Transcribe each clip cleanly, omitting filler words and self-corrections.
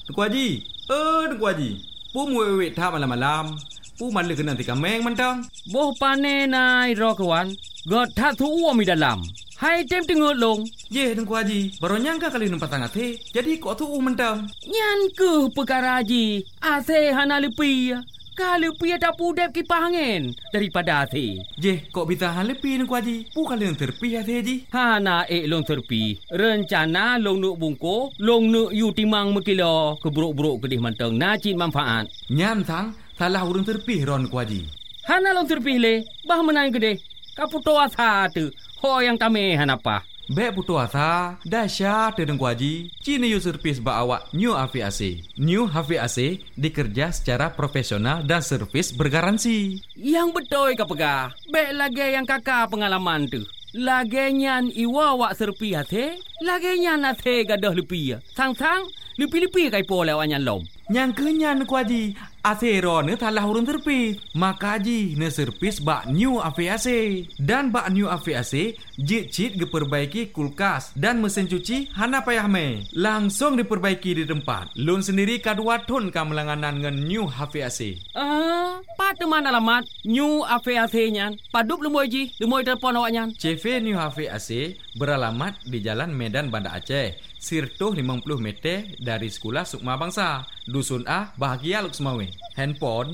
Tengku Haji. Tengku Haji. Pu muwe thap malam-malam. Pu malu kena tika meng mentang. Boh pane nai ro kawan. God that tu mi dalam. Hai tem tengok long. Ye Tengku Haji, baru nyangka kali numpas tangan teh. Jadi kok tu mentang. Nyan ke perkara Haji. Ase hana lepi. Kalau pi ada pudep kipas angin daripada ase. Je, kok bisa han lepi Tengku Haji? Pu kali yang terpi ase Haji. Hana long terpi. Rencana long nuk bungko, long nuk yu timang mekilo keburuk-buruk kedih manteng najin manfaat. Nyan sang, salah urang terpi ron Tengku Haji. Hana long terpi le, bah menang kedih. Kaputo asa tu. Ho yang kami hanapa. Bek putu asa, dahsyat Tengku Haji. Cini yu servis ba awak New HVAC. New HVAC dikerja secara profesional dan servis bergaransi. Yang betul ka pegah. Bek lagi yang kakak pengalaman tu. Lagi nyan iwa wak serpi hati. Lagi nyan hati gadah lepi. Sang-sang, lepi-lepi kai po lewat nyan lom. Yang kenyan Tengku Haji. Asero ne talah urun terpis. Maka Haji ne servis bak New HVAC. Dan bak New HVAC jit-jit diperbaiki kulkas dan mesin cuci hana payah me. Langsung diperbaiki di tempat. Lun sendiri kadua ton kamelanganan ngan New HVAC. Pada mana alamat New HVAC nyan? Padup lemoy Ji, lemoy telefon awak nyan. CV New HVAC beralamat di Jalan Medan Banda Aceh. Sirtuh 50 meter dari Sekolah Sukma Bangsa. Dusun A, Bahagia Luk Semawe. Handphone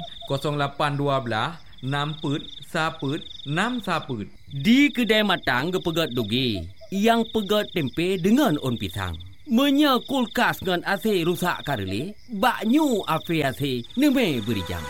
0812 6 saput 6 saput. Di kedai matang gepegat dugi. Yang pegat tempe dengan on pisang. Menya kulkas dengan AC rusak kareli. Bak New HVAC neme beri jam.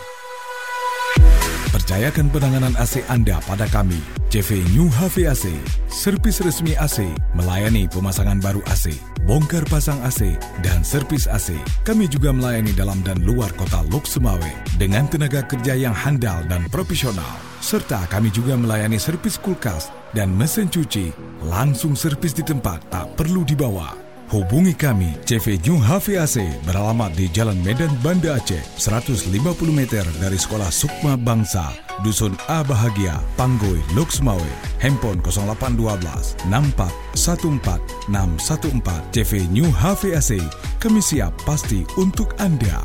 Percayakan penanganan AC anda pada kami. CV New HVAC, servis resmi AC, melayani pemasangan baru AC, bongkar pasang AC, dan servis AC. Kami juga melayani dalam dan luar kota Lok Semawe dengan tenaga kerja yang handal dan profesional. Serta kami juga melayani servis kulkas dan mesin cuci. Langsung servis di tempat, tak perlu dibawa. Hubungi kami, CV New HVAC beralamat di Jalan Medan Banda Aceh, 150 meter dari Sekolah Sukma Bangsa, Dusun A Bahagia, Panggoi, Lok Semawe. Handphone 0812 64 14 614. CV New HVAC, kami siap pasti untuk anda.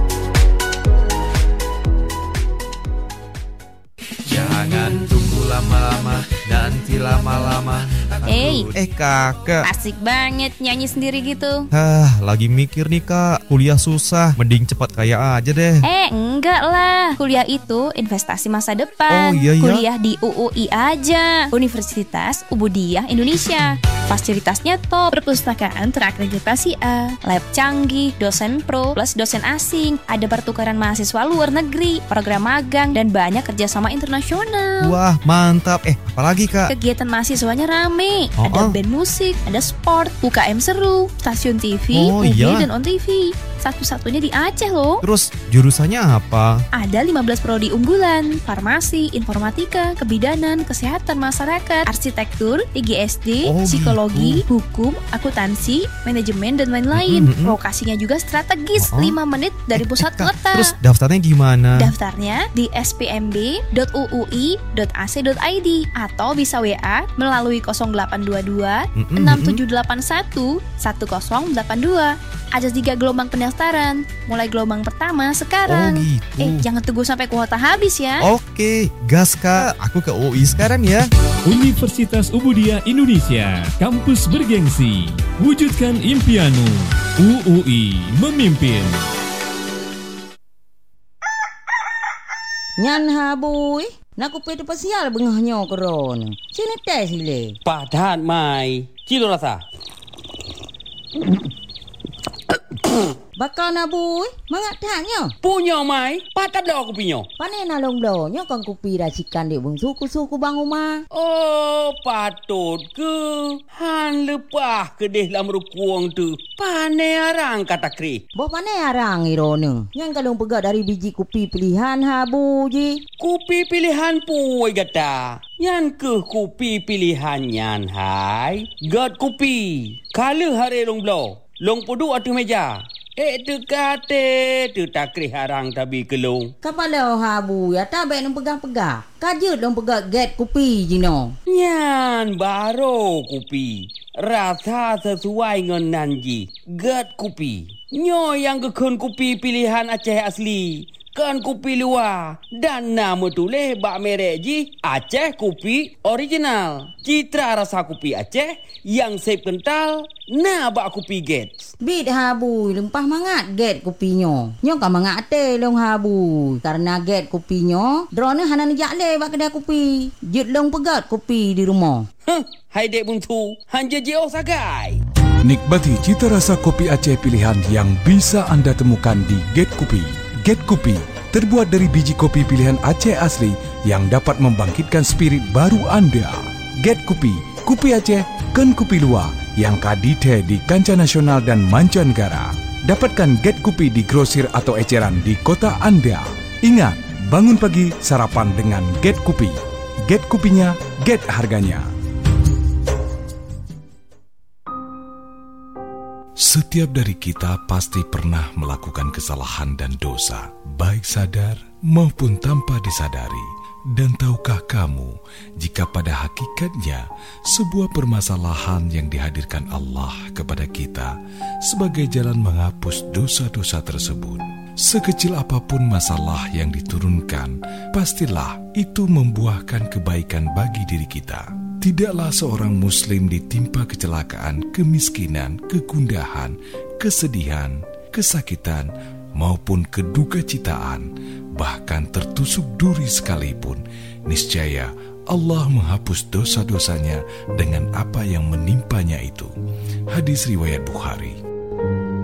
Jangan tunggu lama-lama, nanti lama-lama. Kakak, asik banget nyanyi sendiri gitu. Lagi mikir nih kak, kuliah susah, mending cepat kaya aja deh. Enggak lah, kuliah itu investasi masa depan. Oh iya. Kuliah di UUI aja, Universitas Ubudiyah Indonesia. Fasilitasnya top, perpustakaan terakreditasi A, lab canggih, dosen pro plus dosen asing, ada pertukaran mahasiswa luar negeri, program magang, dan banyak kerjasama internasional. Wah mantap, apalagi kak? Kegiatan mahasiswanya rame, ada band musik, ada sport, UKM seru, stasiun TV, dan on TV. Satu-satunya di Aceh loh. Terus jurusannya apa? Ada 15 prodi unggulan, farmasi, informatika, kebidanan, kesehatan masyarakat, arsitektur, IGSD, psikologi, hukum, akuntansi, manajemen, dan lain-lain. Lokasinya juga strategis, 5 menit dari pusat kota. Terus daftarnya gimana? Daftarnya di spmb.uui.ac.id atau bisa WA melalui 0822 6781 1082. Ada 3 gelombang pendaftaran. Mulai gelombang pertama sekarang. Gitu. Jangan tunggu sampai kuota habis ya. Oke, gas kak. Aku ke UI sekarang ya. Universitas Ubudiyah Indonesia, kampus bergengsi. Wujudkan impianmu. UUI memimpin. Nyan habui, nak kupet pasial bengahnya koron. Sini teh sile. Padat mai. Kilo rasa. Bakal nabui, mangat tanya. Punya mai, patah dah aku punya. Pane nalong blonyo kan kupi racikan dek bung suku bang rumah. Oh, patut ke. Han lepah ke deh dalam rukuang tu. Pane arang kata kri. Bo pane arang irone. Yang kalong pegat dari biji kupi pilihan habu ji. Kupi pilihan puai gata. Yang ke kupi pilihan nyan hai. Gat kupi. Kala hari long blow. Long pudu atu meja. Tu kate, tu takri harang tabi kelung. Kapala habu ya tabe nang pegang-pegang. Kajut dong pegang get kupi jino. Nyan baro kupi. Rasa sesuai dengan nanji. Get kupi. Nyo yang gekun kopi pilihan Aceh asli, kan kopi luar. Dan nama tulis bak merek ji Aceh kopi original. Citra rasa kopi Aceh yang sep kental, na bak kopi Gates. Bit habu lempah mangat get kopinya. Nyo kan mangat ate long habu. Karena get kopinya, drone hanan jakle bak kedai kopi. Jut long pegat kopi di rumah. Hai dek buntu, hanja jeo sagai. Nikmati cita rasa kopi Aceh pilihan yang bisa Anda temukan di Get Kopi. Get Kopi terbuat dari biji kopi pilihan Aceh asli yang dapat membangkitkan spirit baru Anda. Get Kopi, kopi Aceh, kan kopi luar yang kadite di kancah nasional dan mancanegara. Dapatkan Get Kopi di grosir atau eceran di kota Anda. Ingat, bangun pagi sarapan dengan Get Kopi. Get kopinya, get harganya. Setiap dari kita pasti pernah melakukan kesalahan dan dosa, baik sadar maupun tanpa disadari. Dan tahukah kamu, jika pada hakikatnya sebuah permasalahan yang dihadirkan Allah kepada kita sebagai jalan menghapus dosa-dosa tersebut. Sekecil apapun masalah yang diturunkan, pastilah itu membuahkan kebaikan bagi diri kita. Tidaklah seorang muslim ditimpa kecelakaan, kemiskinan, kegundahan, kesedihan, kesakitan, maupun kedukacitaan, bahkan tertusuk duri sekalipun, niscaya Allah menghapus dosa-dosanya dengan apa yang menimpanya itu. Hadis riwayat Bukhari.